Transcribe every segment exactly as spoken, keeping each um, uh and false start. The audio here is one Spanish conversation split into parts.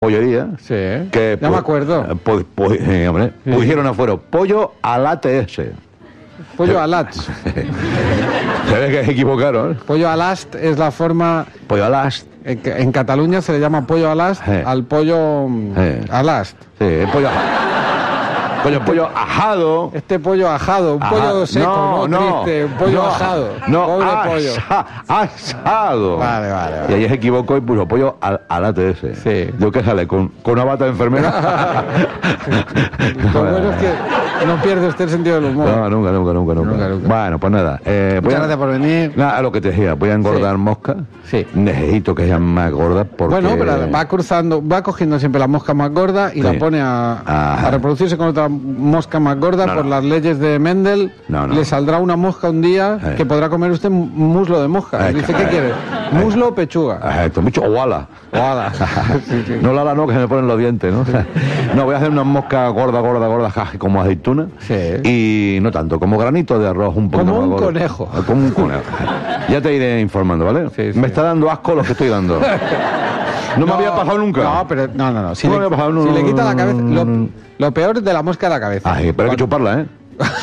pollería. Sí, que, ya me acuerdo. Pues, pues, eh, hombre, Sí. pusieron afuera pollo al A T S. Pollo alast. Se ve que se equivocaron. Pollo alast es la forma... Pollo alast. En, en Cataluña se le llama pollo alast Sí. al pollo Sí. alast. Sí, pollo pollo, pollo ajado. Este pollo ajado, un Ajá. pollo seco, no, no triste, un pollo no, ajado. No, Pobre asa- pollo. asado. Vale, vale, vale. Y ahí se equivocó y puso pollo al, al A T S. Sí. Yo que sale con, con una bata de enfermera. Lo bueno es que no pierde usted el sentido del humor. No, nunca, nunca, nunca, nunca. Nunca, nunca. Bueno, pues nada. Eh, voy Muchas a- gracias por venir. Nada, a lo que te decía, voy a engordar Sí. moscas. Sí. Necesito que sean más gordas porque... Bueno, pero va cruzando, va cogiendo siempre la mosca más gorda y Sí. la pone a, Ajá. a reproducirse con otra mosca más gorda. No, Por no. las leyes de Mendel, No, no. le saldrá una mosca un día Eh. que podrá comer usted mu- muslo de mosca. Eh, Dice, eh. ¿qué quiere? ¿Muslo o pechuga? Ah, esto, mucho o ala. Ojalá. Sí, sí. No la ala no, que se me ponen los dientes, ¿no? No, voy a hacer unas moscas gordas, gordas, gordas, ja, como aceituna. Sí. Y no tanto, como granito de arroz, un poquito Como más un gordo. conejo. Ah, Como un conejo. Ya te iré informando, ¿vale? Sí, sí. Me está dando asco lo que estoy dando. No, me había pasado nunca. No, pero no, no, no. Si, No le, me había pasado, no, si no, le quita no, la cabeza, no, lo, no, no. lo peor es de la mosca de la cabeza. Ay, pero hay que chuparla, ¿eh?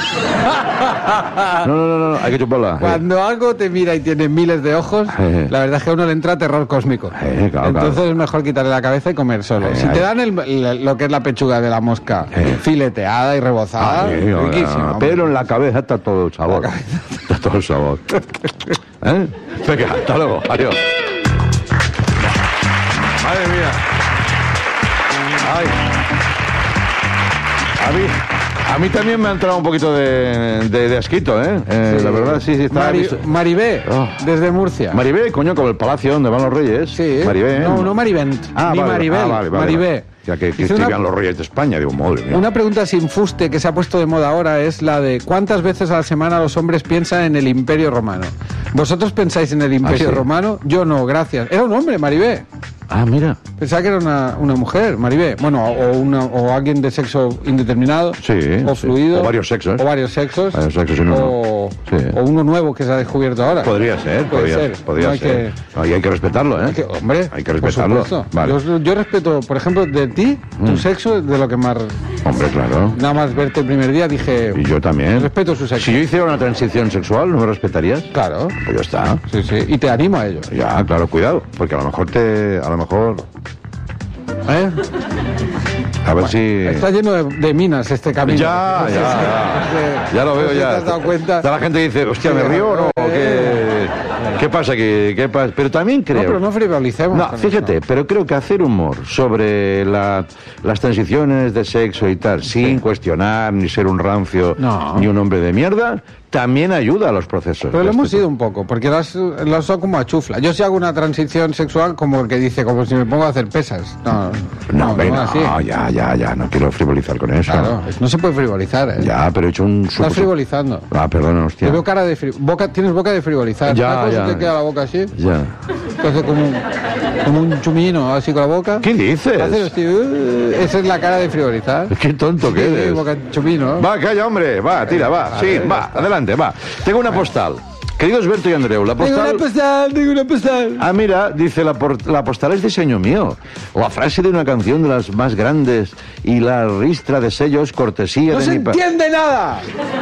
No, no, no, no, hay que chuparla. Cuando algo te mira y tiene miles de ojos, Eh. la verdad es que a uno le entra terror cósmico. Eh, claro, Entonces claro. es mejor quitarle la cabeza y comer solo. Eh, si te ahí. dan el- el- lo que es la pechuga de la mosca, Eh. fileteada y rebozada, Ay, no, no, riquísimo. no, hombre. pero en la cabeza está todo el sabor. Está todo el sabor. ¿Eh? Venga, hasta luego. Adiós. Madre mía. Ay. A mí, a mí también me ha entrado un poquito de, de, de asquito, ¿eh? Eh, Sí. La verdad, sí, sí. Está Mari- Maribé, Oh. desde Murcia. Maribé, coño, como el palacio donde van los reyes. Sí. Maribé. No, no Marivent, Ah, ni vale, Maribel, ah, vale, vale, Maribé. vale. Ya que, que Dice escribían una- los reyes de España. Digo, madre mía. Una pregunta sin fuste que se ha puesto de moda ahora es la de ¿cuántas veces a la semana los hombres piensan en el Imperio Romano? ¿Vosotros pensáis en el Imperio sí? Romano? Yo no, gracias. Era un hombre, Maribé. Ah, mira. Pensaba que era una, una mujer, Maribé. Bueno, o, una, o alguien de sexo indeterminado. Sí, O sí. fluido. O varios sexos. O varios sexos. Varios sexos en uno. O, Sí. o uno nuevo que se ha descubierto ahora. Podría ser, Puede podría ser. ser. Podría No hay ser. que- No, y hay que respetarlo, ¿eh? Hay que- hombre, hay que por respetarlo. supuesto. Vale. Mm. Yo, yo respeto, por ejemplo, de ti, tu sexo, de lo que más... Hombre, claro. Nada más verte el primer día dije... Y yo también. Respeto su sexo. Si yo hiciera una transición sexual, ¿no me respetarías? Claro. Pues ya está. Sí, sí. Y te animo a ello. Ya, claro, cuidado. Porque a lo mejor te... A lo mejor... ¿Eh? A ver si... Está lleno de, de minas este camino. Ya, No sé ya, si- ya. no sé- Ya lo no veo sé si ya. ¿Te has dado cuenta? Está la gente dice, hostia, ¿me Sí, río o no? ¿O ¿Qué, eh. ¿Qué pasa aquí? ¿Qué pasa? Pero también creo... No, pero no frivolicemos. No, con fíjate, eso. pero creo que hacer humor sobre la- las transiciones de sexo y tal, sin cuestionar ni ser un rancio No. ni un hombre de mierda, también ayuda a los procesos. Pero lo de hemos este ido un poco, porque lo has, lo has usado como a chufla. Yo si hago una transición sexual como el que dice, como si me pongo a hacer pesas. No, tipo. no, No, hombre, no, no, así. ya, ya, ya, no quiero frivolizar con eso. Claro, no se puede frivolizar. ¿eh? Ya, pero he hecho un... Estás supuso- frivolizando. Ah, perdona, hostia. Te veo cara de fri- boca, tienes boca de frivolizar. Ya, ¿Sabes cómo ya. se te queda la boca así? Ya. Te hace como un, como un chumino así con la boca. ¿Qué dices? Haces así, uh, esa es la cara de frivolizar. Qué tonto que Sí, eres. boca chumino. Va, calla, hombre, va, tira, va, sí, va, adelante, va. Tengo una postal. Queridos Berto y Andreu, la Tengo postal... una postal, tengo una postal. Ah, mira, dice, la, por- la postal es diseño mío. La frase de una canción de las más grandes y la ristra de sellos, cortesía ¡No de se mi... pa- entiende nada!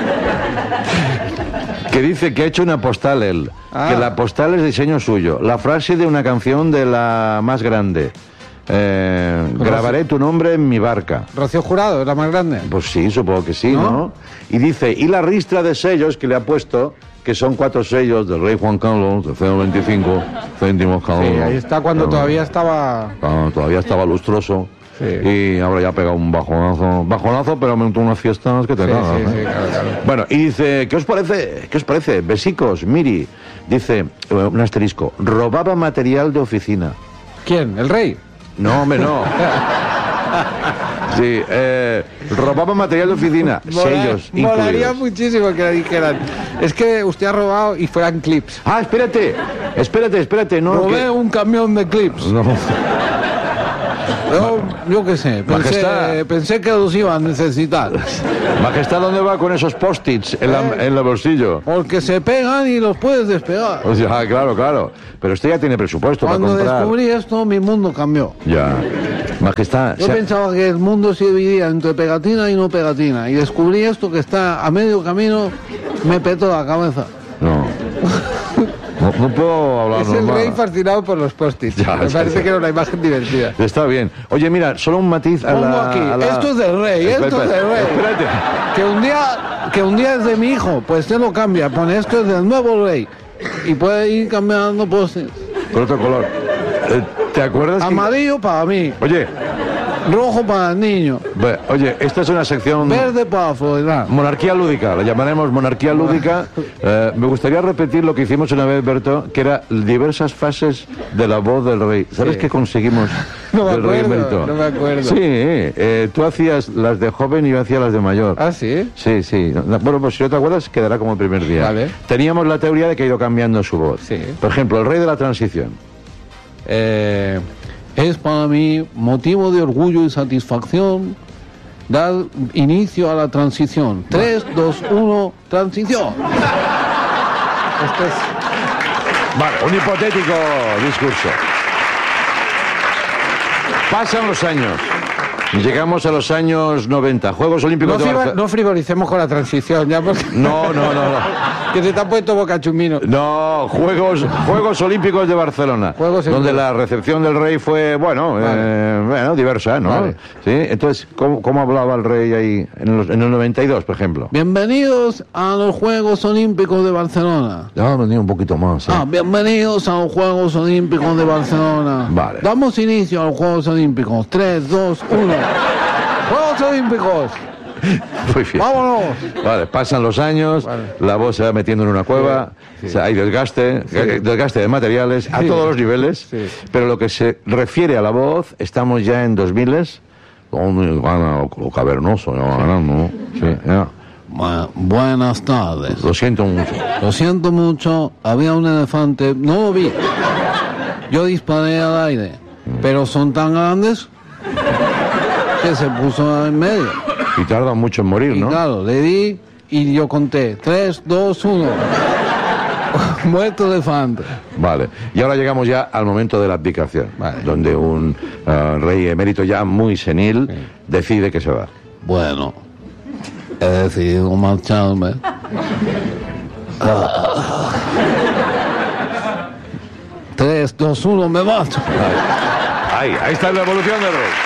Que dice que ha hecho una postal él. Ah. Que la postal es diseño suyo. La frase de una canción de la más grande. Eh, Pero grabaré tu nombre en mi barca. Rocío Jurado, es la más grande. Pues sí, supongo que sí, ¿No? ¿no? Y dice, y la ristra de sellos que le ha puesto, que son cuatro sellos del rey Juan Carlos, de cero coma veinticinco céntimos cada Sí, uno. ahí está cuando Pero, todavía estaba... ah, todavía estaba lustroso. Sí. Y ahora ya ha pegado un bajonazo. Bajonazo, pero me montó unas fiestas que te Sí, cagas, sí, ¿eh? sí, claro, claro. Bueno, y dice, ¿qué os parece? ¿Qué os parece? Besicos, Miri. Dice, eh, un asterisco, robaba material de oficina. ¿Quién? ¿El rey? No, hombre, no. Sí, eh, robaba material de oficina, sellos Molaría incluidos. muchísimo que le dijeran, es que usted ha robado y fueran clips. Ah, espérate, espérate, espérate, no. Robé que- un camión de clips. No. Yo, yo qué sé, Majestad. pensé, pensé que los iban a necesitar. Majestad, ¿dónde va con esos post-its en, la, Eh. en el bolsillo? Porque se pegan y los puedes despegar. O sea, claro, claro. Pero usted ya tiene presupuesto Cuando para comprar. descubrí esto, mi mundo cambió. Ya. Majestad... Yo se ha- pensaba que el mundo se dividía entre pegatina y no pegatina. Y descubrí esto que está a medio camino, me petó la cabeza. No. No, no puedo hablar Es el normal. rey fascinado por los post-its. Ya, Me ya, parece ya. que era una imagen divertida. Está bien. Oye, mira, solo un matiz a Pongo la... aquí, a la- esto es del rey, Espera, esto es del espera, rey. Espérate. Que un día, que un día es de mi hijo, pues se lo cambia, pone esto es del nuevo rey. Y puede ir cambiando post-its. Con otro color. Eh, ¿Te acuerdas que... Amarillo para mí, Oye, rojo para el niño, ve- oye, esta es una sección... verde para Florida. Monarquía lúdica, la llamaremos monarquía lúdica. Eh, me gustaría repetir lo que hicimos una vez, Berto, que era diversas fases de la voz del rey. ¿Sabes Sí. qué conseguimos No me del rey acuerdo, emérito? no me acuerdo. Sí, eh, tú hacías las de joven y yo hacía las de mayor. ¿Ah, sí? Sí, sí. No, bueno, pues si no te acuerdas, quedará como el primer día. Vale. Teníamos la teoría de que ha ido cambiando su voz. Sí. Por ejemplo, el rey de la transición. Eh, es para mí motivo de orgullo y satisfacción dar inicio a la transición. tres, dos, uno, transición. Esto es... Vale, un hipotético discurso. Pasan los años. Llegamos a los años noventa. Juegos Olímpicos No, de frivo- Barcelona. no frivolicemos con la transición, ya porque... No, no, no, no. que se te ha puesto boca chumino. No, Juegos, Juegos Olímpicos de Barcelona. Juegos donde Olímpicos. la recepción del rey fue, bueno, Vale. eh, bueno, diversa, ¿no? Vale. Sí, entonces, ¿cómo, cómo hablaba el rey ahí en, los- en el noventa y dos, por ejemplo? Bienvenidos a los Juegos Olímpicos de Barcelona. Ya venía un poquito más. ¿eh? Ah, bienvenidos a los Juegos Olímpicos de Barcelona. Vale. Damos inicio a los Juegos Olímpicos. tres, dos, uno. ¡Juegos Olímpicos! Muy bien. ¡Vámonos! Vale, pasan los años, Vale. la voz se va metiendo en una cueva, Sí, sí. o sea, hay desgaste, eh, desgaste de materiales a Sí. todos los niveles, Sí. pero lo que se refiere a la voz, estamos ya en dos miles, donde gana lo cavernoso, ya va ganando, ¿no? Sí, ya. Bu- buenas tardes. Lo siento mucho. Lo siento mucho, había un elefante, no lo vi. Yo disparé al aire, pero son tan grandes que se puso en medio. Y tarda mucho en morir, Y ¿no? claro, le di y yo conté, tres, dos, uno. Muerto elefante. Vale. Y ahora llegamos ya al momento de la abdicación, Vale. donde un eh, rey emérito ya muy senil decide que se va. Bueno, he decidido marcharme. Ah. Tres, dos, uno, me marcho. Ahí, ahí está la evolución del rey.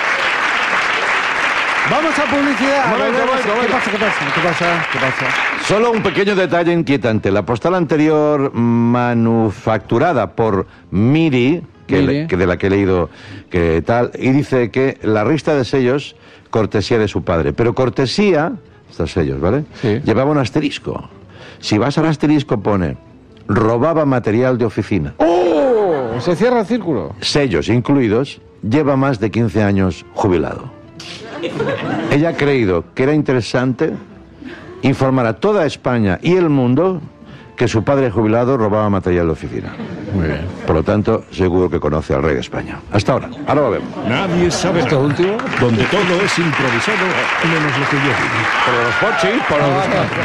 Vamos a publicidad. Un momento, un momento, un ¿Qué momento. pasa? ¿Qué pasa? ¿Qué pasa? ¿Qué pasa? Solo un pequeño detalle inquietante. La postal anterior, manufacturada por Miri, que, Miri. le- que de la que he leído que tal, y dice que la rista de sellos, cortesía de su padre. Pero cortesía, estos sellos, ¿vale? Sí. Llevaba un asterisco. Si vas al asterisco pone, robaba material de oficina. ¡Oh! Se cierra el círculo. Sellos incluidos, lleva más de quince años jubilado. Ella ha creído que era interesante informar a toda España y el mundo que su padre jubilado robaba material de oficina. Muy bien. Por lo tanto, seguro que conoce al rey de España. Hasta ahora. Ahora lo vemos. Nadie sabe ¿Esto nada. último? Donde todo es improvisado, menos lo que yo digo. Por los pochis, por los...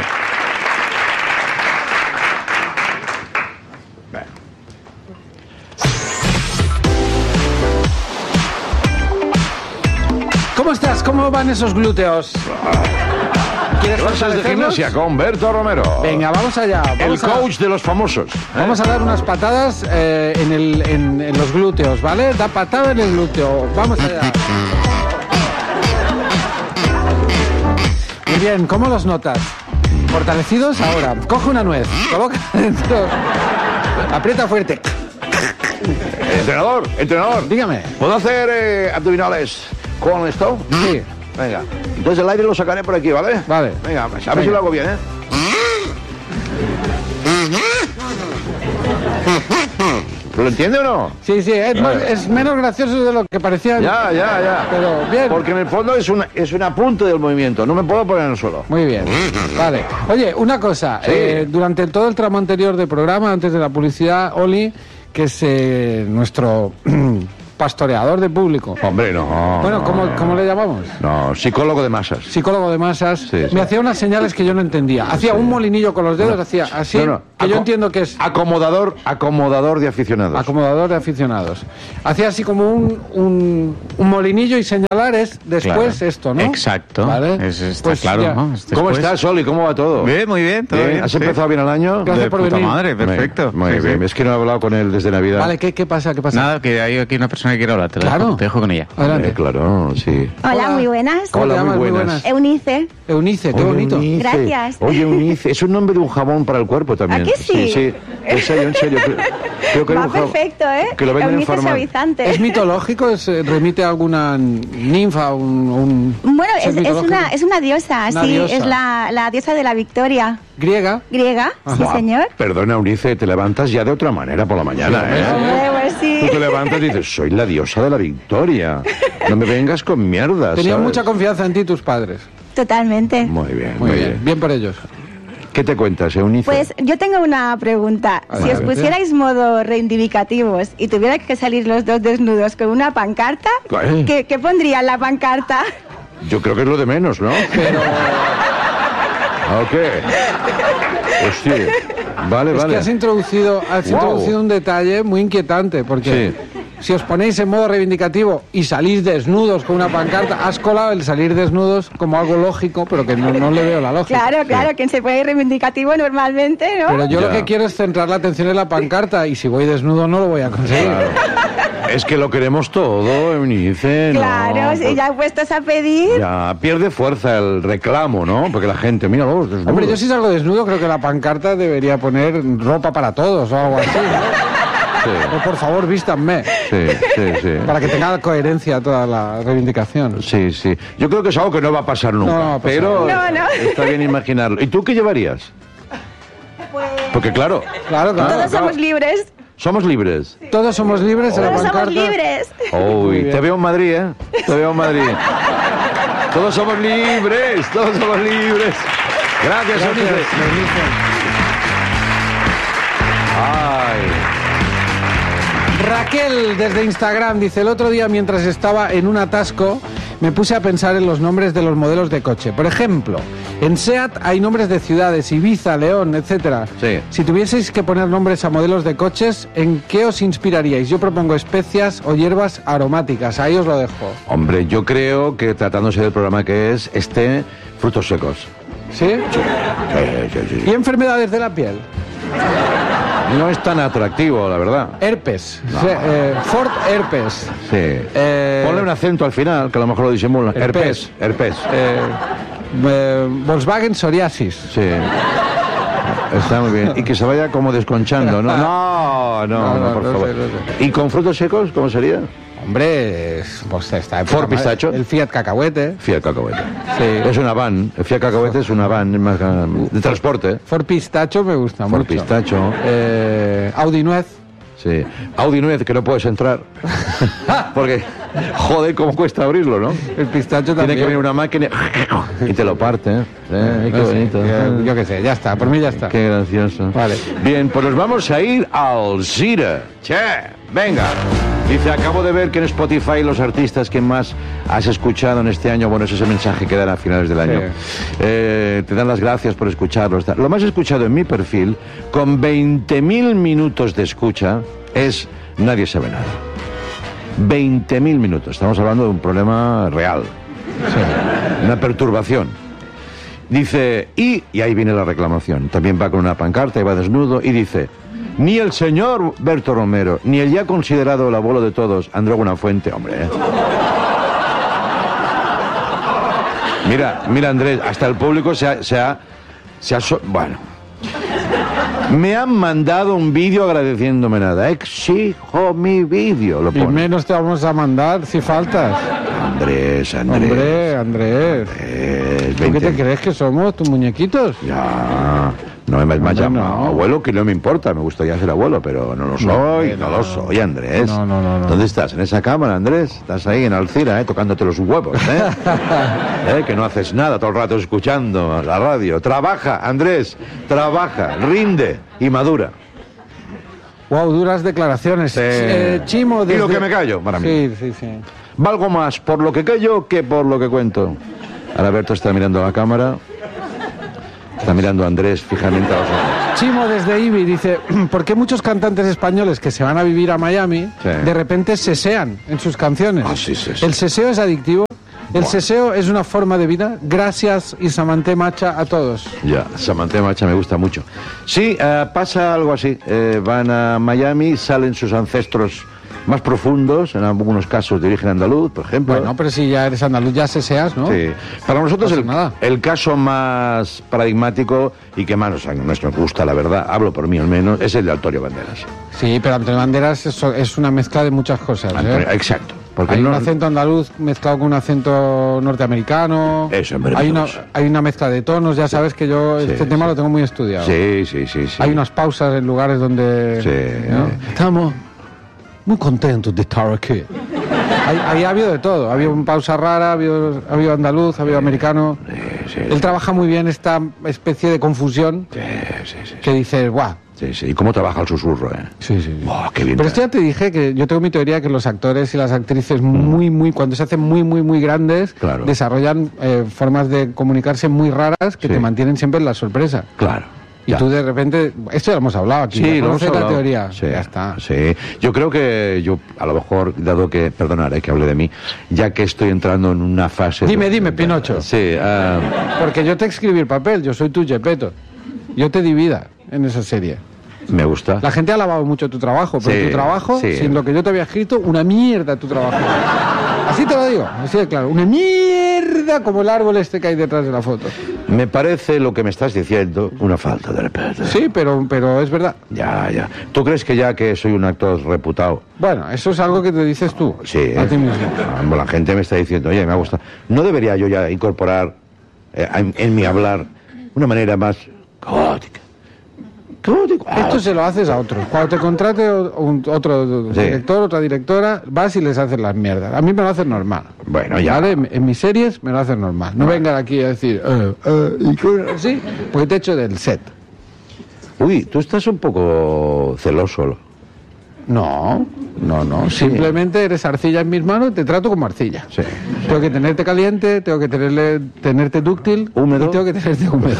¿Cómo estás? ¿Cómo van esos glúteos? ¿Quieres Clases de fortalecerlos? gimnasia con Berto Romero. Venga, vamos allá. El Vamos a- coach de los famosos. ¿eh? Vamos a dar unas patadas eh, en, el, en, en los glúteos, ¿vale? Da patada en el glúteo. Vamos allá. Muy bien, ¿cómo los notas? Fortalecidos ahora. Coge una nuez, coloca dentro. Aprieta fuerte. Entrenador, entrenador. Dígame. ¿Puedo hacer eh, abdominales con esto? Sí. Venga. Entonces el aire lo sacaré por aquí, ¿vale? Vale. Venga, a ver si Venga. lo hago bien, ¿eh? ¿Lo entiende o no? Sí, sí, es, más- es menos gracioso de lo que parecía. Ya, ya, ya. Pero bien. Porque en el fondo es un, es un apunte del movimiento. No me puedo poner en el suelo. Muy bien, vale. Oye, una cosa, Sí. eh, durante todo el tramo anterior del programa, antes de la publicidad, Oli, que es eh, nuestro pastoreador de público. Hombre, no. Bueno, no, ¿cómo, no. ¿cómo le llamamos? No, psicólogo de masas. Psicólogo de masas. Sí, sí. Me hacía unas señales que yo no entendía. Hacía Sí. un molinillo con los dedos, No. hacía así, No, no. que yo Aco- entiendo que es Acomodador, acomodador de aficionados. acomodador de aficionados. Hacía así como un, un, un molinillo y señalar es después Claro. esto, ¿no? Exacto. ¿Vale? Es- está Pues claro, ya. ¿no? Es ¿Cómo después. estás, Oli? ¿Cómo va todo? Bien, muy bien, todo Bien. bien. ¿Has sí. empezado bien el año? Gracias De por puta venir. madre, perfecto. Muy Sí, bien. sí. Es que no he hablado con él desde Navidad. Vale, ¿qué, qué pasa? ¿Qué pasa? Nada, que hay aquí una persona que quiere hablar. Te, la Claro. dejo, te dejo con ella. Adelante. Eh, claro, sí. Hola, Hola. muy buenas. ¿Cómo Hola, te llamas? muy Muy buenas. Eunice. Eunice, qué Oye, bonito. Eunice. Gracias. Oye, Eunice, es un nombre de un jabón para el cuerpo también. ¿A que sí? Sí, sí. En serio, en serio. Creo, creo que era Va un jabón perfecto, ¿eh? Que lo venden en Eunice farmacia. suavizante. ¿Es mitológico? ¿Es, eh, ¿Remite a alguna ninfa? Un, un... Bueno, ¿Es es, es mitológico? una, es una diosa, Una sí. diosa. Es la, la diosa de la victoria ¿Griega? griega, sí, Buah, señor. Perdona, Eunice, te levantas ya de otra manera por la mañana, ¿eh? Eh, pues sí. Tú te levantas y dices, soy la diosa de la victoria. No me vengas con mierdas. Tenían ¿sabes? mucha confianza en ti tus padres. Totalmente. Muy bien, Muy bien, bien por ellos. ¿Qué te cuentas, Eunice? Pues yo tengo una pregunta. Si os Adelante. pusierais modo reivindicativos y tuvierais que salir los dos desnudos con una pancarta, ¿Eh? ¿qué, qué pondría en la pancarta? Yo creo que es lo de menos, ¿no? Pero ¿O qué? Hostia. Vale, es vale. que has introducido, has Wow. introducido un detalle muy inquietante, porque si os ponéis en modo reivindicativo y salís desnudos con una pancarta, has colado el salir desnudos como algo lógico, pero que no, no le veo la lógica. Claro, claro, quien se puede ir reivindicativo normalmente, ¿no? Pero yo Ya. lo que quiero es centrar la atención en la pancarta y si voy desnudo no lo voy a conseguir. Claro. Es que lo queremos todo, Eunice. ¿no? Claro, si Pues ya puestos a pedir. ya pierde fuerza el reclamo, ¿no? Porque la gente, mira los desnudos. Hombre, yo si salgo desnudo creo que la pancarta debería poner ropa para todos o algo así, ¿no? Sí, O por favor, vístanme, sí, sí, sí. para que tenga coherencia toda la reivindicación. Sí, sí. Yo creo que es algo que no va a pasar nunca. No, no va a pasar. Pero No, no. está bien imaginarlo. ¿Y tú qué llevarías? Porque claro, Claro, claro. Todos somos libres. somos libres. Todos somos libres en la Todos pancarta. somos libres. Uy, bien. te veo en Madrid, ¿eh? Te veo en Madrid. Todos somos libres, todos somos libres. Gracias, Gracias, Eunice. Eunice. Ay. Raquel desde Instagram dice, el otro día mientras estaba en un atasco me puse a pensar en los nombres de los modelos de coche. Por ejemplo, en SEAT hay nombres de ciudades, Ibiza, León, etcétera. Sí. Si tuvieseis que poner nombres a modelos de coches, ¿en qué os inspiraríais? Yo propongo especias o hierbas aromáticas. Ahí os lo dejo. Hombre, yo creo que tratándose del programa que es, este, frutos secos. ¿Sí? Sí, sí, sí. ¿Y enfermedades de la piel? No es tan atractivo, la verdad. Herpes. Sí, eh, Ford Herpes. Sí. Eh, Ponle un acento al final, que a lo mejor lo disimula. Herpes. Herpes. Herpes. Eh, eh, Volkswagen Psoriasis. Sí. Está muy bien. Y que se vaya como desconchando, ¿no? No, no, No, no, no, por no favor. sé, no ¿Y con frutos secos, cómo sería? Hombre, es- pues está de puta Ford madre. Pistacho. El Fiat Cacahuete. Fiat Cacahuete. Sí. Es una van. El Fiat Cacahuete es una van es más, de transporte. Ford Pistacho me gusta Ford mucho. Pistacho. Eh, Audi Nuez. Sí. Audi nueve, que no puedes entrar. Porque, joder, cómo cuesta abrirlo, ¿no? El pistacho Tiene también. que venir una máquina y te lo parte. ¿eh? Eh, qué No sé, bonito. que- yo qué sé, ya está, por mí ya está. Qué gracioso. Vale. Bien, pues nos vamos a ir al Zira. Che, venga. Dice, acabo de ver que en Spotify los artistas que más has escuchado en este año, bueno, ese es el mensaje que dan a finales del año, Sí. eh, te dan las gracias por escucharlos. Lo más escuchado en mi perfil, con veinte mil minutos de escucha, es Nadie sabe nada. veinte mil minutos. Estamos hablando de un problema real. Una perturbación. Dice, y, y ahí viene la reclamación, también va con una pancarta y va desnudo, y dice, ni el señor Berto Romero, ni el ya considerado el abuelo de todos, Andreu Buenafuente, hombre. ¿eh? Mira, mira Andrés, hasta el público se ha... Se ha, se ha so- bueno. Me han mandado un vídeo agradeciéndome nada. Exijo mi vídeo, lo Y pone. menos te vamos a mandar si faltas. Andrés, Andrés. Hombre, Andrés. Andrés, ¿Tú qué veinte. te crees que somos, tus muñequitos? Ya, no me me has Hombre, llamado no. abuelo, que no me importa, me gustaría ser abuelo, pero no lo soy, hombre, no, no. lo soy, Andrés. No, no, no, no. ¿Dónde estás? ¿En esa cámara, Andrés? Estás ahí en Alcira, ¿eh? Tocándote los huevos, ¿eh? ¿Eh? Que no haces nada todo el rato escuchando la radio. Trabaja, Andrés, trabaja, rinde y madura. Wow, duras declaraciones. Sí. Eh, Chimo, desde... Y lo que me callo, para mí. Sí, sí, sí. Valgo más por lo que callo que por lo que cuento. Ahora Alberto está mirando a la cámara. Está mirando a Andrés fijamente a los ojos. Chimo desde Ibi dice, ¿por qué muchos cantantes españoles que se van a vivir a Miami Sí. de repente sesean en sus canciones? Ah, sí, sí, sí. ¿El seseo es adictivo? El seseo es una forma de vida. Gracias, Isamanté Macha, a todos. Ya, Samantha Macha me gusta mucho. Sí, eh, pasa algo así. Eh, van a Miami, salen sus ancestros más profundos, en algunos casos de origen andaluz, por ejemplo. Bueno, pero si ya eres andaluz, ya seseas, ¿no? Sí. Para nosotros No el, pasa nada. el caso más paradigmático y que más nos, nos gusta, la verdad, hablo por mí al menos, es el de Antonio Banderas. Sí, pero Antonio Banderas es, es una mezcla de muchas cosas. ¿eh? Antonio- exacto. Porque Hay no, un acento andaluz mezclado con un acento norteamericano. Eso, hombre, hay una, maravilloso. hay una mezcla de tonos, ya sabes que yo Sí, este sí. tema lo tengo muy estudiado. Sí, sí, sí, sí. Hay unas pausas en lugares donde... Sí. ¿no? Estamos muy contentos de estar aquí. Ahí, ahí ha habido de todo. Ha habido una pausa rara, ha habido, ha habido andaluz, ha habido americano. Sí, sí, Él trabaja muy bien esta especie de confusión sí, sí, sí, que dices, guau. sí, sí. ¿Y cómo trabaja el susurro, eh? Sí, sí. Buah, qué bien. Pero esto ya te dije que yo tengo mi teoría que los actores y las actrices muy, muy, cuando se hacen muy, muy, muy grandes, Claro. desarrollan eh, formas de comunicarse muy raras que Sí. te mantienen siempre en la sorpresa. Claro. Y ya. tú de repente, esto ya lo hemos hablado aquí, Sí, ya lo hemos conoces la hablado. teoría, Sí, ya está. Sí, yo creo que yo, a lo mejor, dado que, perdonaré que hable de mí, ya que estoy entrando en una fase... Dime, de- dime, de- Pinocho. Sí, ah, Porque yo te escribí el papel, yo soy tu Gepetto. Yo te di vida en esa serie. me gusta. La gente ha alabado mucho tu trabajo, pero Sí, tu trabajo, sí. sin lo que yo te había escrito, una mierda tu trabajo. Así te lo digo, así de claro. Una mierda como el árbol este que hay detrás de la foto. Me parece lo que me estás diciendo una falta de respeto. Sí, pero, pero es verdad. Ya, ya. ¿Tú crees que ya que soy un actor reputado? Bueno, eso es algo que te dices tú, Sí. a ¿eh? ti mismo. Ah, La gente me está diciendo, oye, me ha gustado. ¿No debería yo ya incorporar eh, en, en mi hablar una manera más caótica? Caótica. Esto se lo haces a otros. Cuando te contrate o- un- otro Sí. director, otra directora, vas y les haces las mierdas. A mí me lo haces normal. Bueno, ya. ¿Vale? En, en mis series me lo haces normal. No vengan aquí a decir, eh, eh, y qué- sí, porque te echo del set. Uy, tú estás un poco celoso. No, no, no. Simplemente eres arcilla en mis manos y te trato como arcilla. Sí. Tengo que tenerte caliente, tengo que tenerle, tenerte dúctil, Húmedo. y tengo que tenerte húmedo.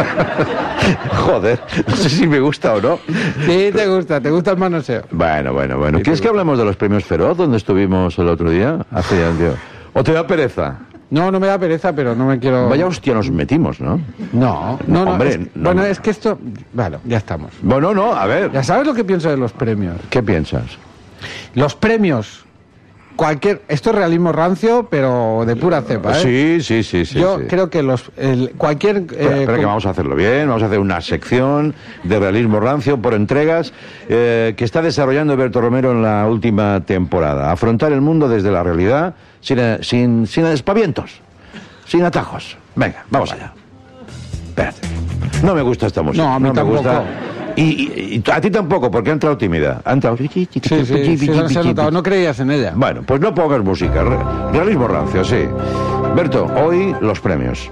Joder, no sé si me gusta o no. Sí, te gusta, te gusta el manoseo. Bueno, bueno, bueno. Sí, ¿Quieres te que hablemos de los premios Feroz, donde estuvimos el otro día? Hace ya un día. ¿O te da pereza? No, no me da pereza, pero no me quiero... Vaya hostia nos metimos, ¿no? No, no, no. Hombre, es- no, bueno, no. es que esto... Bueno, ya estamos. Bueno, no, a ver. Ya sabes lo que pienso de los premios. ¿Qué piensas? Los premios, cualquier... Esto es realismo rancio, pero de pura cepa, ¿eh? Sí, sí, sí, sí. Yo sí. creo que los... el- cualquier... Espera, eh, espera que com- vamos a hacerlo bien, vamos a hacer una sección de realismo rancio por entregas eh, que está desarrollando Berto Romero en la última temporada. Afrontar el mundo desde la realidad sin, eh, sin, sin aspavientos, sin atajos. Venga, vamos allá. Espérate. No me gusta esta música. No, a mí me tampoco. gusta. Y, y- y a ti tampoco, porque ha entrado tímida. Ha entrado... Sí, sí, sí, se ha notado. No creías en ella. Bueno, pues no pongas música. Re- Realismo rancio, sí. Berto, hoy los premios.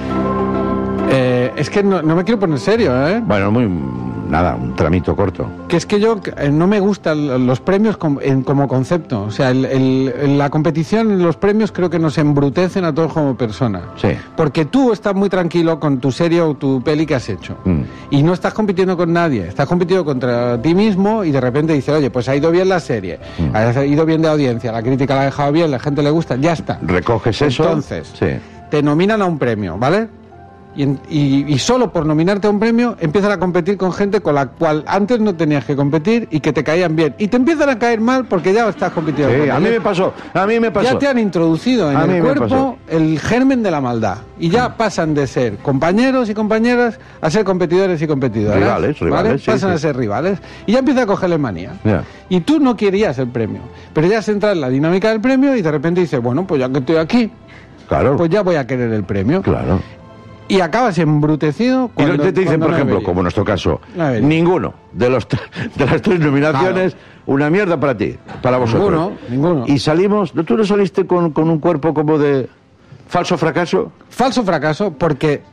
Eh, es que no, no me quiero poner serio, ¿eh? Bueno, muy... Nada, un tramito corto. Que es que yo eh, no me gustan los premios com- en- como concepto. O sea, el- el- la competición en los premios creo que nos embrutecen a todos como personas. Sí. Porque tú estás muy tranquilo con tu serie o tu peli que has hecho. Mm. Y no estás compitiendo con nadie. Estás compitiendo contra ti mismo y de repente dices, oye, pues ha ido bien la serie. Mm. Ha ido bien de audiencia. La crítica la ha dejado bien, la gente le gusta. Ya está. Recoges eso. Entonces, Sí. te nominan a un premio, ¿vale? Y, en- y- y solo por nominarte a un premio empiezan a competir con gente con la cual antes no tenías que competir y que te caían bien. Y te empiezan a caer mal porque ya estás compitiendo. Sí, con a mí ellos. me pasó. A mí me pasó. Ya te han introducido en A mí el me cuerpo pasó. el germen de la maldad. Y ya pasan de ser compañeros y compañeras a ser competidores y competidoras. Rivales, rivales, ¿vale? sí, Pasan sí. a ser rivales. Y ya empieza a cogerle manía. Ya. Y tú no querías el premio. Pero ya se entra en la dinámica del premio y de repente dices, bueno, pues ya que estoy aquí, Claro. pues ya voy a querer el premio. Claro. Y acabas embrutecido Y cuando lo que te dicen, cuando por no ejemplo, debería. como en nuestro caso, No debería. ninguno de los t- de las tres nominaciones, una mierda para ti, para vosotros. Ninguno, ninguno. Y salimos, ¿tú no saliste con, con un cuerpo como de falso fracaso? Falso fracaso porque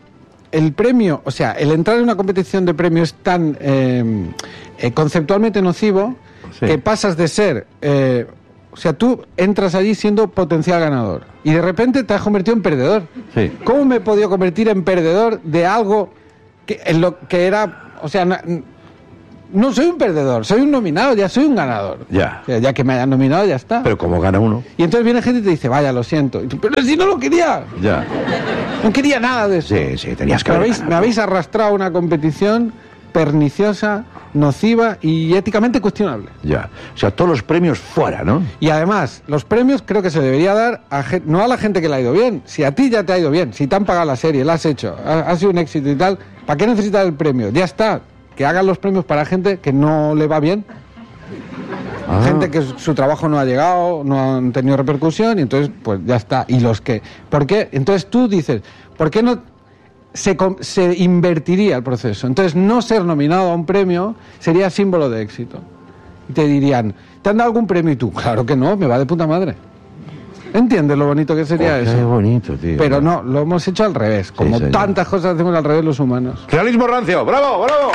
el premio, o sea, el entrar en una competición de premio es tan eh, eh, conceptualmente nocivo Sí. que pasas de ser... Eh, o sea, tú entras allí siendo potencial ganador y de repente te has convertido en perdedor. Sí. ¿Cómo me he podido convertir en perdedor de algo que, en lo que era... O sea, no, no soy un perdedor, soy un nominado, ya soy un ganador. Ya. O sea, ya que me hayan nominado, ya está. Pero como gana uno. Y entonces viene gente y te dice, vaya, lo siento. Y tú, pero si no lo quería. Ya. No quería nada de eso. Sí, sí, tenías que me haber habéis, ganado. me habéis arrastrado a una competición perniciosa, nociva y éticamente cuestionable. Ya. O sea, todos los premios fuera, ¿no? Y además, los premios creo que se debería dar a gen- no a la gente que le ha ido bien. Si a ti ya te ha ido bien, si te han pagado la serie, la has hecho, ha, ha sido un éxito y tal, ¿para qué necesitas el premio? Ya está. Que hagan los premios para gente que no le va bien. Ah. Gente que su trabajo no ha llegado, no han tenido repercusión y entonces pues ya está. Y los que... ¿Por qué? Entonces tú dices, ¿por qué no se, com- se invertiría el proceso? Entonces no ser nominado a un premio sería símbolo de éxito. Y te dirían, ¿te han dado algún premio? Y tú, claro que no, me va de puta madre. ¿Entiendes lo bonito que sería Oh, qué eso? bonito, tío. Pero no, lo hemos hecho al revés. Como señor. tantas cosas hacemos al revés los humanos. Realismo rancio. ¡Bravo, bravo, bravo!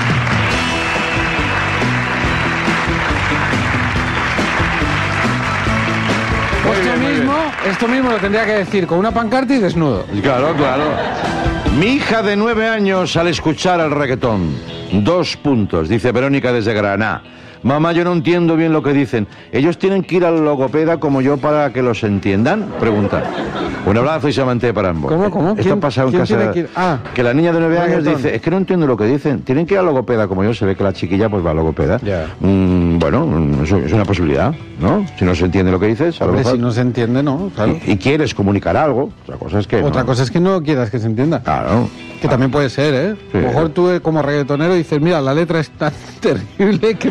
Muy Esto bien, muy mismo, esto mismo lo tendría que decir con una pancarta y desnudo. Claro, claro. Mi hija de nueve años al escuchar el reggaetón. Dos puntos, dice Verónica desde Granada. Mamá, yo no entiendo bien lo que dicen. ¿Ellos tienen que ir al logopeda como yo para que los entiendan? Pregunta. Un abrazo y se manté para ambos. ¿Cómo, cómo? Esto ¿Quién- ha pasado en quién casa. tiene que ir? Ah. Que la niña de nueve años Reggaetón. dice, es que no entiendo lo que dicen. Tienen que ir al logopeda como yo. Se ve que la chiquilla pues va al logopeda. Ya. Mm, bueno, mm, eso es una posibilidad, ¿no? Si no se entiende lo que dices, a lo Hombre, mejor... si no se entiende, no, claro. y, y quieres comunicar algo, otra cosa es que Otra no. cosa es que no quieras que se entienda. Claro. Que también puede ser, ¿eh? Sí. A lo mejor tú eh, como reggaetonero dices, mira, la letra es tan terrible que...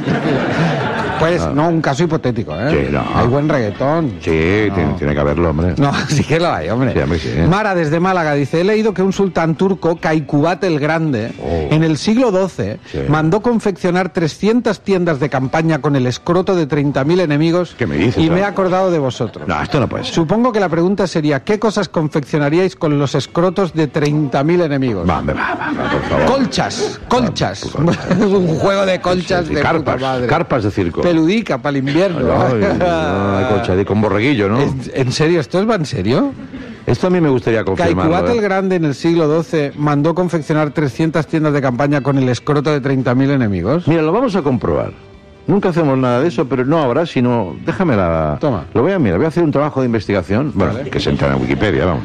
Pues, no, un caso hipotético, ¿eh? Sí, no. Hay buen reggaetón. Sí, No. tiene, tiene que haberlo, hombre. No, sí que lo hay, hombre. Sí, hombre, sí. Mara, desde Málaga, dice, he leído que un sultán turco, Kaikubát el Grande, Oh. en el siglo doce, Sí. mandó confeccionar trescientas tiendas de campaña con el escroto de treinta mil enemigos. ¿Qué me dices, Y me ahora? he acordado de vosotros. No, esto no puede ser. Supongo que la pregunta sería, ¿qué cosas confeccionaríais con los escrotos de treinta mil enemigos? Va, va, va, va, por favor. Colchas, colchas. Ah, colchas. Un juego de colchas Sí, sí, de carpas, puta madre. carpas de circo. Peludica para el invierno. Ay, no, hay colcha de- con borreguillo, ¿no? ¿En, en serio? ¿Esto es va en serio? Esto a mí me gustaría confirmarlo. Kaikubát el ¿eh? Grande en el siglo doce mandó confeccionar trescientas tiendas de campaña con el escroto de treinta mil enemigos. Mira, lo vamos a comprobar. Nunca hacemos nada de eso, pero no ahora, sino... Déjame la... Toma. Lo voy a mirar, voy a hacer un trabajo de investigación, bueno, Vale. que se entra en Wikipedia, vamos.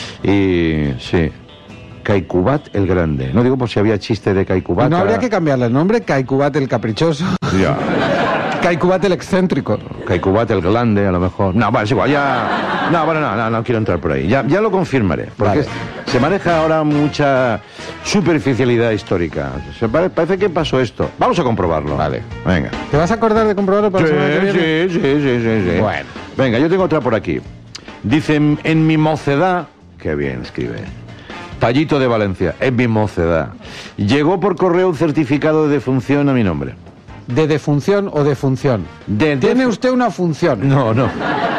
Y... sí. Kaikubát el Grande. No digo por si había chiste de Kaikubát. ¿No habría que cambiarle el nombre? Kaikubát el Caprichoso. Ya. Kaikubát el Excéntrico. Kaikubát el Glande, a lo mejor. No, bueno, es igual, ya... No, bueno, no, no, no quiero entrar por ahí. Ya, ya lo confirmaré, porque Vale. es- se maneja ahora mucha superficialidad histórica. Se pare- parece que pasó esto. Vamos a comprobarlo. Vale. Venga. ¿Te vas a acordar de comprobarlo para Sí, la semana que viene? sí, sí, sí, sí, sí. Bueno. Venga, yo tengo otra por aquí. Dice, en, en mi mocedad... Qué bien escribe. Pallito de Valencia, en mi mocedad. Llegó por correo un certificado de defunción a mi nombre. ¿De defunción o de función? De- ¿Tiene de- usted una función? No, no.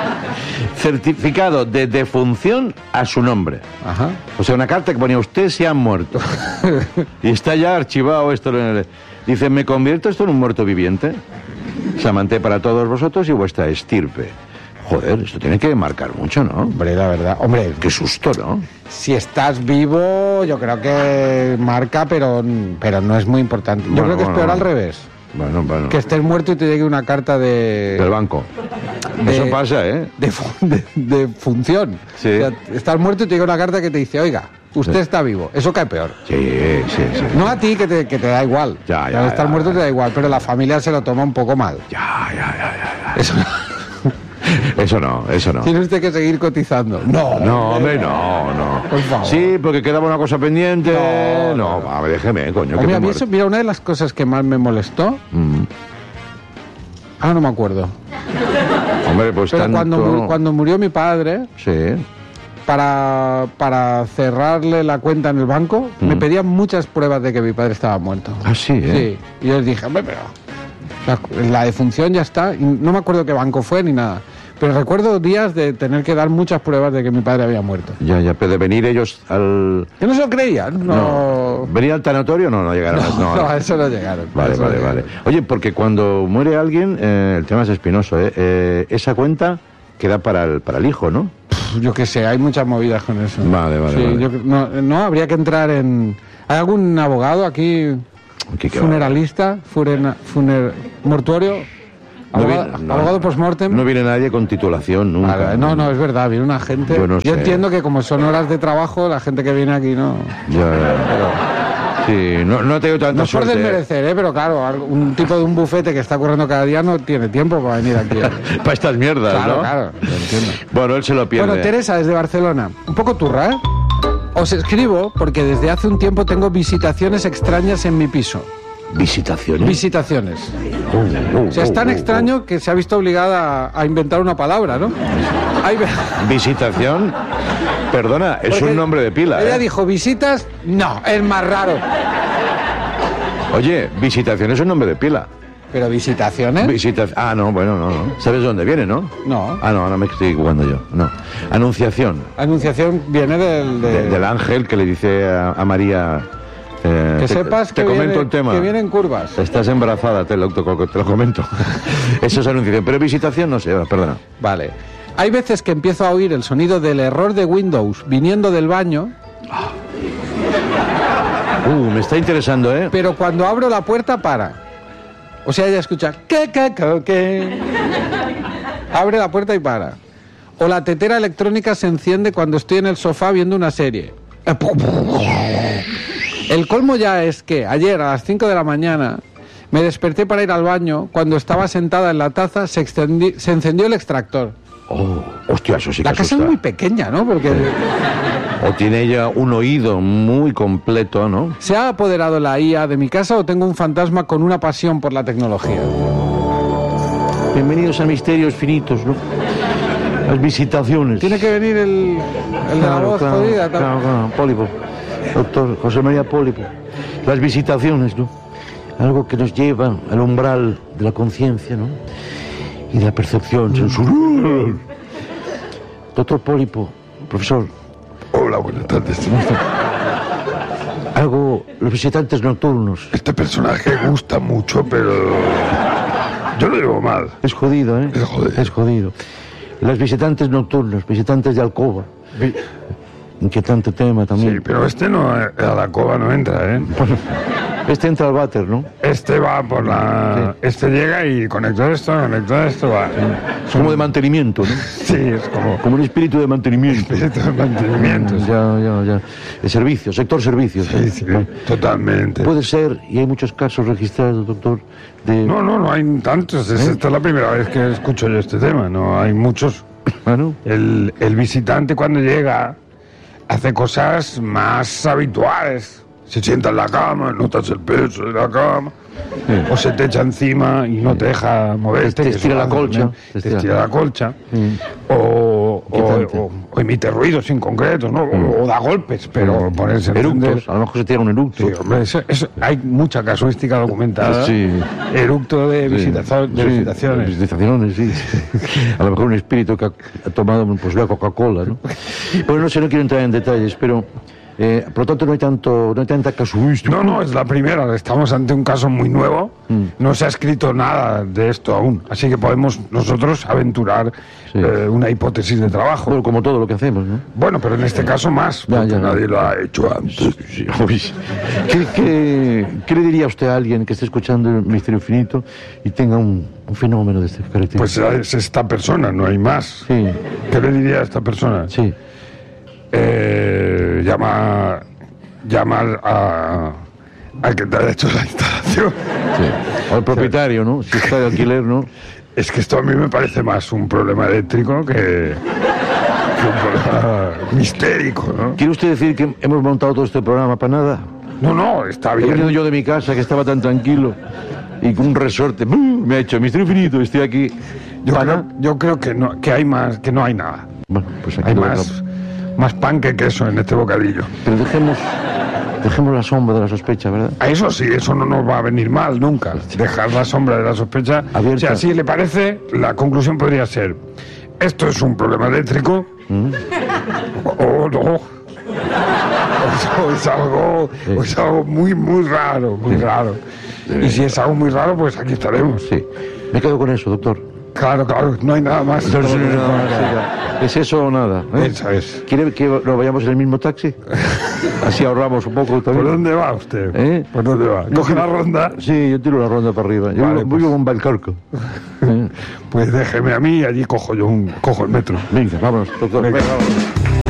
Certificado de defunción a su nombre. Ajá. O sea, una carta que ponía usted se ha muerto. Y está ya archivado esto. en el- Dice, ¿me convierto esto en un muerto viviente? Samanté para todos vosotros y vuestra estirpe. Joder, esto tiene que marcar mucho, ¿no? Hombre, la verdad. Hombre, Qué susto, ¿no? si estás vivo, yo creo que marca, pero, pero no es muy importante. Yo Bueno, creo que bueno, es peor al bueno. revés. Bueno, bueno. Que estés muerto y te llegue una carta de... Del banco. de- Eso pasa, ¿eh? De, fu- de- de función. Sí. O sea, estás muerto y te llega una carta que te dice, oiga, usted está vivo. Eso cae peor. Sí, sí, sí. No a ti, que te, que te da igual. Ya, ya, Al estar ya, muerto ya. te da igual, pero la familia se lo toma un poco mal. Ya, ya, ya, ya, Eso, ya. Eso no, eso no. tiene usted que seguir cotizando. No, No, hombre, no, no. Por favor. Sí, porque quedaba una cosa pendiente. No, No, no, a ver, déjeme, coño. que Hombre, me a mí muero. eso, mira, una de las cosas que más me molestó, Mm. ah, no me acuerdo. Hombre, pues Pero tanto... cuando, mu- cuando murió mi padre, Sí. para, para cerrarle la cuenta en el banco, me Mm. pedían muchas pruebas de que mi padre estaba muerto. Ah, sí, ¿eh? Sí, y yo les dije, hombre, pero la, la defunción ya está, y no me acuerdo qué banco fue ni nada. Pero recuerdo días de tener que dar muchas pruebas de que mi padre había muerto. Ya, ya, pero de venir ellos al... Que no se lo creían, no... no. ¿Venir al tanatorio? No, no llegaron. No, no, no, no. a eso no llegaron. Vale, eso vale, no vale. llegaron. Oye, porque cuando muere alguien, eh, el tema es espinoso, ¿eh? Eh, esa cuenta queda para el, para el hijo, ¿no? Pff, yo qué sé, hay muchas movidas con eso. Vale, vale, Sí, vale. yo- no, no, habría que entrar en... ¿Hay algún abogado aquí, Aquí que funeralista, furena- funer, mortuorio? No Abogado, viene- no. abogado post-mortem. No viene nadie con titulación nunca. Vale, no, no, es verdad, viene una gente... Yo no sé. entiendo que como son horas de trabajo, la gente que viene aquí no... Ya, ya. Sí, no, no tengo tanta No es por suerte. desmerecer, ¿eh? Pero claro, algo- un tipo de un bufete que está currando cada día no tiene tiempo para venir aquí. Para estas mierdas, Claro, ¿no? claro, lo entiendo. Bueno, él se lo pierde. Bueno, Teresa, desde Barcelona. Un poco turra, ¿eh? Os escribo porque desde hace un tiempo tengo visitaciones extrañas en mi piso. ¿Visitaciones? Visitaciones. Uh, uh, O sea, es uh, tan uh, extraño que se ha visto obligada a, a inventar una palabra, ¿no? Hay ve- uh. Visitación. Perdona, es Porque un nombre de pila. Ella ¿eh? dijo visitas, no, es más raro. Oye, visitación es un nombre de pila. Pero visitaciones, Visita... Ah, no, bueno, no, no. ¿Sabes dónde viene, no? no. Ah, no, ahora me estoy jugando yo. No. Anunciación. Anunciación viene del... de- de- del ángel que le dice a, a María... eh, que te- sepas te que, comento viene, el tema. que vienen curvas. Estás embarazada, te lo, te lo- te lo comento. Eso es anunciación. Pero visitación, no sé, perdona. Vale. Hay veces que empiezo a oír el sonido del error de Windows viniendo del baño, Uh, me está interesando, ¿eh? pero cuando abro la puerta para. O sea, ella escucha que, que, que, que. Abre la puerta y para. O la tetera electrónica se enciende cuando estoy en el sofá viendo una serie. El colmo ya es que ayer a las cinco de la mañana me desperté para ir al baño. Cuando estaba sentada en la taza se, extendi- se encendió el extractor. Oh, hostia, eso sí que La casa es asusta. muy pequeña, ¿no? Porque O tiene ella un oído muy completo, ¿no? ¿se ha apoderado la I A de mi casa o tengo un fantasma con una pasión por la tecnología? Bienvenidos a Misterios Finitos, ¿no? Las visitaciones. Tiene que venir el, el de la voz claro, jodida. tal. claro, claro, Pólipo. Doctor José María Pólipo. Las visitaciones, ¿no? Algo que nos lleva al umbral de la conciencia, ¿no? Y de la percepción sensorial. Doctor Pólipo, profesor, Hola, buenas tardes. algo, los visitantes nocturnos. Este personaje gusta mucho, pero yo lo llevo mal. Es jodido, ¿eh? Es jodido. Es jodido. Las visitantes nocturnos, visitantes de alcoba. Inquietante tema también. Sí, pero este no, a la cova no entra, ¿eh? Este entra al váter, ¿no? Este va por la... Este llega y conecta esto, conecta esto, va. Es como de mantenimiento, ¿no? Sí, es como... Como un espíritu de mantenimiento. Espíritu de mantenimiento. sí. Ya, ya, ya. El servicio, sector servicios. Sí, sí, totalmente. Puede ser, y hay muchos casos registrados, doctor, de... No, no, no hay tantos. Es- Esta es la primera vez que escucho yo este tema. No hay muchos. Ah, ¿no? El, el visitante cuando llega hace cosas más habituales. Se sienta en la cama, notas el peso de la cama, Sí. o se te echa encima y no te deja moverte. Te que estira eso la hace colcha. también. Te Te estira. estira la colcha. Sí. O, o, Inquietante. o- o emite ruidos en concreto, ¿no? O, o da golpes, pero ponerse a encender- Eructos, a lo mejor se tira un eructo. Sí, hombre, eso- eso- hay mucha casuística documentada. Sí. Eructo de, Sí. visitazo- de Sí, visitaciones. visitaciones, sí. A lo mejor un espíritu que ha, ha tomado pues, la Coca-Cola, ¿no? Bueno, no sé, no quiero entrar en detalles, pero... Eh, por lo tanto, no hay, tanto, no hay tanta casuística. No, no, es la primera. Estamos ante un caso muy nuevo. Mm. No se ha escrito nada de esto aún. Así que podemos nosotros aventurar Sí. eh, una hipótesis de trabajo. Bueno, como todo lo que hacemos, ¿no? Bueno, pero en este caso más, Ya, porque ya, ya. nadie lo ha hecho antes. Sí, uy. ¿Qué, qué, qué le diría usted a alguien que esté escuchando el Misterio Infinito y tenga un, un fenómeno de estas Pues características? es esta persona, no hay más. Sí, ¿Qué le diría a esta persona? sí. Eh, llama, llama a, al que te ha hecho la instalación. Sí. Al propietario, ¿no? Si está de alquiler, ¿no? Es que esto a mí me parece más un problema eléctrico que, que un problema mistérico, ¿no? ¿Quiere usted decir que hemos montado todo este programa para nada? No, no, está He venido bien. yo de mi casa, que estaba tan tranquilo, y con un resorte ¡bum! Me ha hecho Misterio Infinito, estoy aquí. Yo ¿Para? creo, yo creo que no, que hay más, que no hay nada. Bueno, pues aquí Hay lo más, dejamos. más pan que queso en este bocadillo. Pero dejemos, dejemos la sombra de la sospecha, ¿verdad? A eso sí, eso no nos va a venir mal nunca. Dejar la sombra de la sospecha. Abierta. O sea, si le parece, la conclusión podría ser: esto es un problema eléctrico ¿Mm? o, o no. O es algo, o es algo muy, muy raro, muy raro. Y si es algo muy raro, pues aquí estaremos. Sí. Me quedo con eso, doctor. Claro, claro, no hay nada más. No, no, no, no, no. ¿Es eso o nada? ¿eh? Eso es. ¿Quiere que nos vayamos en el mismo taxi? Así ahorramos un poco también. ¿Por dónde va usted? ¿Eh? ¿Por dónde va? ¿Coge la ronda? Sí, yo tiro la ronda para arriba. Yo Vale, voy pues. con Valcarco. ¿Eh? Pues déjeme a mí y allí cojo yo un, cojo el metro. Venga, vámonos, doctor. Venga. Venga, vámonos.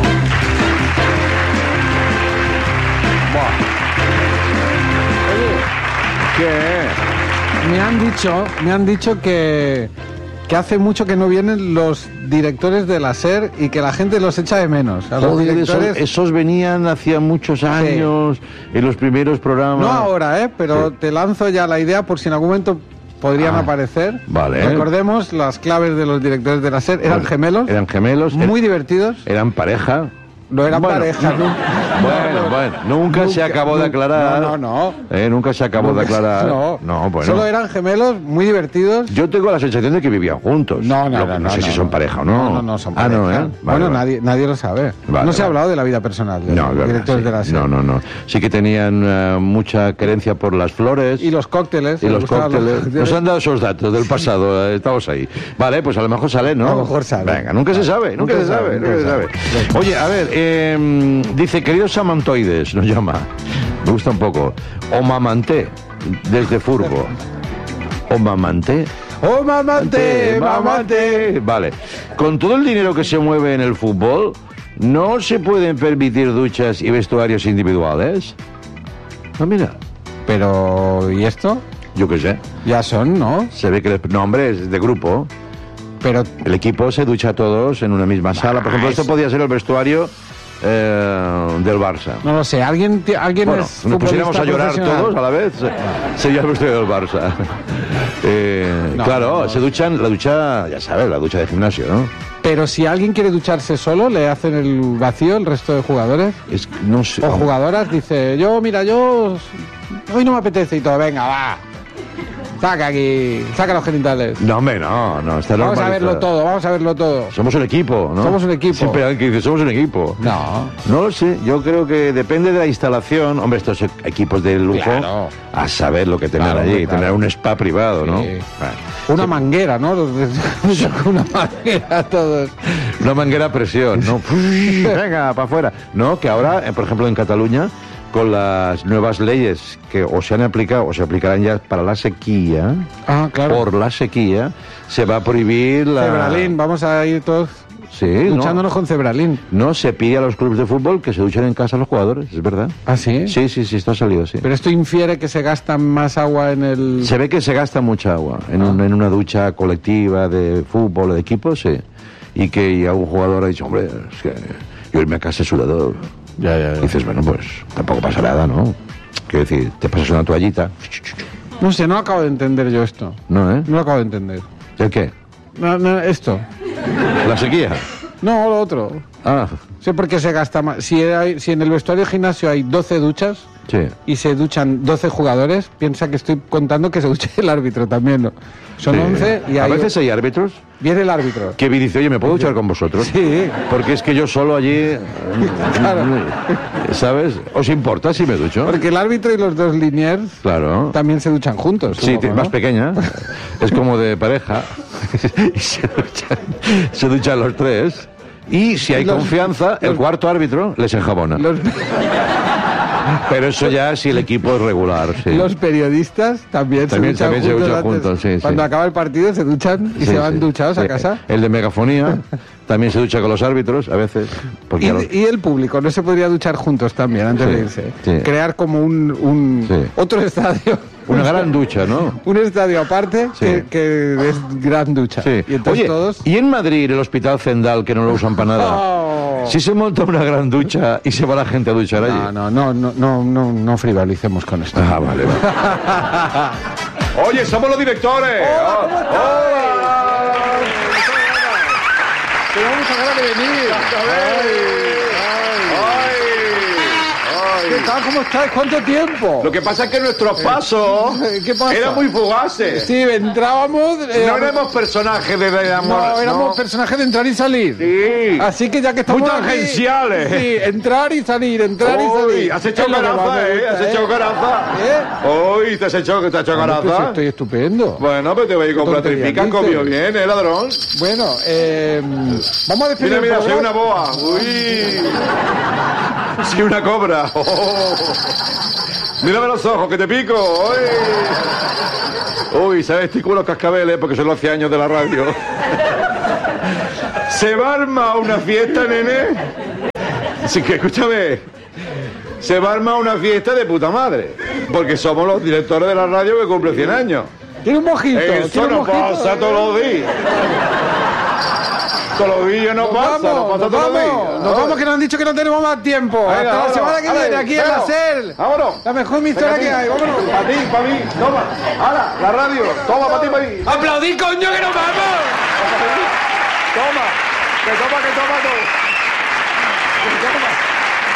¿Qué? Me han dicho, me han dicho que, que hace mucho que no vienen los directores de la SER y que la gente los echa de menos. A los Joder, esos, directores, esos venían hacía muchos años en los primeros programas. no ahora, ¿eh? Pero Sí. te lanzo ya la idea por si en algún momento podrían Ah, aparecer. vale. Recordemos, las claves de los directores de la SER eran Vale. gemelos, Eran gemelos. muy er- divertidos. Eran pareja. No eran Bueno, pareja, no. nunca. Bueno, bueno, nunca, se acabó de aclarar. No, no, no. Eh, nunca se acabó de aclarar. No, no bueno. Solo eran gemelos, muy divertidos. Yo tengo la sensación de que vivían juntos. No, no, Lo- no, no sé no, si no. son pareja o no. No, no, no son Ah, pareja. no, ¿eh? Vale, bueno, vale. Nadie, nadie lo sabe. Vale, no se ha vale. hablado de la vida personal de No, los es verdad, directores sí. de la SER. no, no, no. Sí que tenían eh, mucha querencia por las flores. Y los cócteles. Y les los gustaban cócteles. Nos han dado esos datos del pasado, eh, estamos ahí. Vale, pues a lo mejor sale, ¿no? A lo mejor sale. Venga, nunca se sabe, nunca, se sabe, nunca se sabe. Oye, a ver, eh, dice, queridos amantoides, nos llama. Me gusta un poco. O mamanté, desde Furbo. O mamanté. ¡Oh, mamante! ¡Mamante! Vale. Con todo el dinero que se mueve en el fútbol, ¿no se pueden permitir duchas y vestuarios individuales? Ah, mira, Pero, ¿y esto? yo qué sé. Ya son, ¿no? Se ve que el nombre es de grupo. Pero, El equipo se ducha todos en una misma sala. Por ejemplo, esto podría ser el vestuario eh, del Barça. no lo sé, ¿alguien, ti- alguien Bueno, es nos pusiéramos a futbolista llorar profesional? todos a la vez, se- sería el vestuario del Barça. Eh, No, claro, no. se duchan, la ducha, ya sabes, la ducha de gimnasio, ¿no? Pero si alguien quiere ducharse solo, ¿le hacen el vacío el resto de jugadores? Es, no sé. O jugadoras, dice, yo, mira, yo hoy no me apetece y todo, venga, va. Saca aquí, saca los genitales. No, hombre, no, no, está Vamos a normalizado. verlo todo, vamos a verlo todo. Somos un equipo, ¿no? Somos un equipo. Siempre hay alguien que dice, somos un equipo. No. No lo sé, yo creo que depende de la instalación. Hombre, estos e- equipos de lujo, Claro. a saber lo que tendrán Claro, allí, claro. tendrán un spa privado, ¿no? Sí. Bueno, Una manguera, ¿no? Una manguera todos. una manguera a presión, ¿no? Venga, para afuera. No, que ahora, eh, por ejemplo, en Cataluña, con las nuevas leyes que o se han aplicado o se aplicarán ya para la sequía, Ah, claro. por la sequía, se va a prohibir la... Cebralín, vamos a ir todos Sí, ¿no? duchándonos con cebralín. No, se pide a los clubes de fútbol que se duchen en casa los jugadores, es verdad. ¿Ah, sí? Sí, sí, sí, esto ha salido, sí. Pero esto infiere que se gasta más agua en el... Se ve que se gasta mucha agua en, un- en una ducha colectiva de fútbol o de equipo, sí. Y que y algún jugador ha dicho, hombre, es que yo irme a casa es sudador. Ya, ya, Y dices, bueno, pues tampoco pasa nada, ¿no? Quiero decir, te pasas una toallita. No sé, no acabo de entender yo esto. ¿No, eh? No lo acabo de entender. ¿El qué? No, no, esto. ¿La sequía? No, lo otro. Ah, Sé por qué se gasta más. Si, hay- si en el vestuario gimnasio hay doce duchas sí. y se duchan doce jugadores, piensa que estoy contando que se duche el árbitro también, ¿no? Son Sí. once y A hay... veces hay árbitros Viene el árbitro. que dice, oye, ¿me puedo duchar con vosotros? Sí. Porque es que yo solo allí... Claro. ¿Sabes? ¿Os importa si me ducho? Porque el árbitro y los dos liniers Claro. también se duchan juntos. Sí, supongo, te- ¿no? más pequeña. Es como de pareja. Y se duchan, se duchan los tres. Y si hay Los- confianza, el los- cuarto árbitro les enjabona. Los, Pero eso ya si el equipo es regular, sí. los periodistas también, También- se duchan también se juntos. duchan antes. juntos, sí, sí. Cuando acaba el partido se duchan y Sí, se van sí. duchados a Sí. casa. El de megafonía también se ducha con los árbitros a veces. Porque Y, a los- y el público, ¿no se podría duchar juntos también antes Sí, de irse? sí. Crear como un, un Sí. otro estadio. Una gran ducha, ¿no? Un estadio aparte Sí. que, que es gran ducha. Sí. Y entonces Oye, todos... ¿y en Madrid el Hospital Zendal, que no lo usan para nada? Oh. Si se monta una gran ducha y se va la gente a duchar allí. No, no, no, no, no, no, no frivolicemos con esto. Ah, vale, vale. Oye, somos los directores. Hola, ¿cómo estás? Hola. Tenemos muchas ganas de venir. Ay, ay, ay. ¿Qué tal? ¿cómo estáis? ¿Cuánto tiempo? Lo que pasa es que nuestros pasos ¿Qué pasa? eran muy fugaces. Sí, entrábamos... eh, No éramos personajes de, de amor. No, éramos no. personajes de entrar y salir. Sí. Así que ya que estamos Muy aquí- tangenciales. Sí, entrar y salir, entrar y Uy, salir. has hecho Es lo que más garaza, me ¿eh? gusta, Has hecho garaza. ¿Eh? Uy, te has hecho, te has hecho Hombre, pues garaza. estoy estupendo. Bueno, pero te voy a comprar tres tontería picas, dices? comió bien, ¿eh, ladrón? Bueno, eh, vamos a despedir Mira, el mira, soy programa. una boa. Uy. Soy una cobra. Oh. Mírame los ojos, que te pico. Uy, Uy ¿sabes? Tico los cascabeles porque son los cien años de la radio. Se va a armar una fiesta, nene. Así que, escúchame. Se va a armar una fiesta de puta madre. Porque somos los directores de la radio que cumple cien años. Tiene un mojito. Eso tiene un no mojito. pasa todos los días. Todos los días no Nos pasa, vamos, no pasa nos todos los vamos, días. nos vamos que nos han dicho que no tenemos más tiempo. Venga, Hasta la vámonos, semana que vale, viene aquí en la vamos. SER. Vámonos. La mejor emisora que hay, vámonos. Para ti, para mí, toma. Ahora, la radio, toma para ti, para ti. ¡Aplaudí, coño, que nos vamos! Toma, que toma, que toma todo. Que toma.